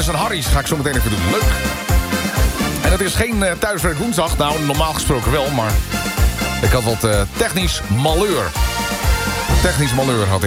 Dennis en Harry's ga ik zo meteen even doen. Leuk. En het is geen thuiswerk woensdag. Nou, normaal gesproken wel, maar ik had wat technisch malheur. Technisch malheur had ik.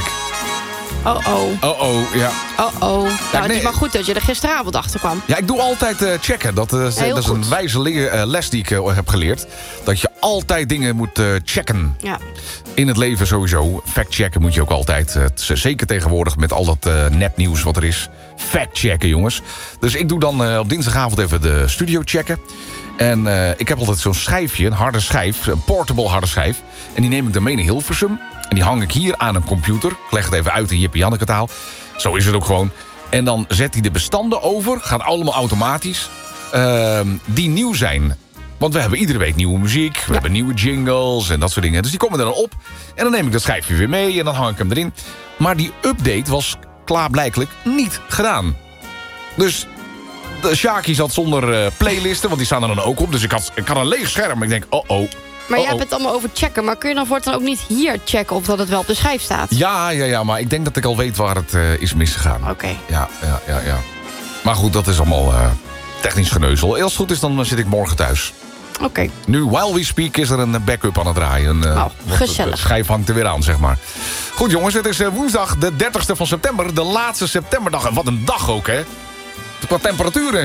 Oh, ja. Nou, het is maar goed dat je er gisteravond achter kwam. Ja, ik doe altijd checken. Dat is een wijze les die ik heb geleerd. Dat je altijd dingen moet checken. Ja. In het leven sowieso. Fact-checken moet je ook altijd. Zeker tegenwoordig met al dat nepnieuws wat er is. Fact-checken, jongens. Dus ik doe dan op dinsdagavond even de studio checken. En ik heb altijd zo'n schijfje, een harde schijf. Een portable harde schijf. En die neem ik dan mee naar Hilversum. En die hang ik hier aan een computer. Ik leg het even uit in Jippie Janneke taal. Zo is het ook gewoon. En dan zet hij de bestanden over. Gaat allemaal automatisch. Die nieuw zijn. Want we hebben iedere week nieuwe muziek. We hebben nieuwe jingles en dat soort dingen. Dus die komen er dan op. En dan neem ik dat schijfje weer mee. En dan hang ik hem erin. Maar die update was klaarblijkelijk niet gedaan. Dus de Shaki zat zonder playlisten. Want die staan er dan ook op. Dus ik had een leeg scherm. Ik denk, Maar jij hebt het allemaal over checken. Maar kun je dan voortaan ook niet hier checken of dat het wel op de schijf staat? Ja, maar ik denk dat ik al weet waar het is misgegaan. Oké. Ja. Maar goed, dat is allemaal technisch geneuzel. Als het goed is, dan zit ik morgen thuis. Oké. Nu, while we speak, is er een backup aan het draaien. Gezellig. De schijf hangt er weer aan, zeg maar. Goed, jongens, het is woensdag de 30ste van september. De laatste septemberdag. En wat een dag ook, hè? Qua temperatuur en